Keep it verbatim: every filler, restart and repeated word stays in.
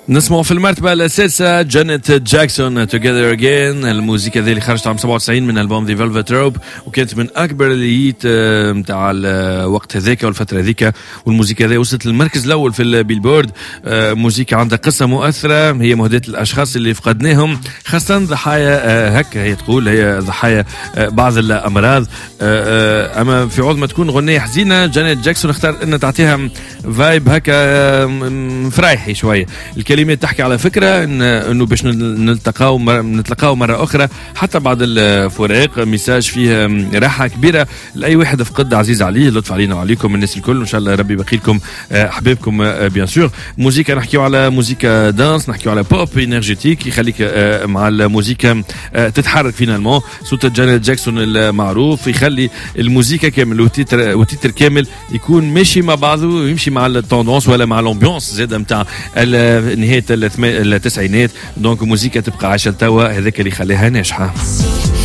نسمع في المرتبة الأساسية جانيت جاكسون Together Again. الموسيقى ذي اللي خرجت عام سبعة وتسعين من ألبوم The Velvet Rope وكانت من أكبر الهيت متاع الوقت هذاك والفترة هذيك. والموسيقى ذي وصلت للمركز الأول في البيلبورد. موسيقى عندها قصة مؤثرة، هي مهداة الأشخاص اللي فقدناهم، خاصة ضحايا هكا هي تقول هي ضحايا بعض الأمراض. أما في عوض ما تكون غنية حزينة جانيت جاكسون اختار أن تعطيها فايب هكا مفرايحي شوية. الكلمات تحكي على فكرة إن إنه باش نلتقاو مر... نتلقاو مرة أخرى حتى بعد الفراق. ميساج فيه راحة كبيرة لأي واحد فقد عزيز عليه. لطف علينا وعليكم الناس الكل، إن شاء الله ربي يبقي لكم أحبابكم بيان سور. موسيقى نحكيو على موسيقى دانس، نحكيو على بوب إنرجيتيك يخليك مع الموسيقى تتحرك فينالمون. صوت جانيت جاكسون المعروف يخلي الموسيقى كامل وتيتر وتيتر كامل يكون ماشي مع بعضه ويمشي مع التوندونس ولا مع الامبيونس زاده نتاع نهاية التسعينات. دونك موسيقى تبقى عايشة توا، هذاك اللي خليها ناجحة.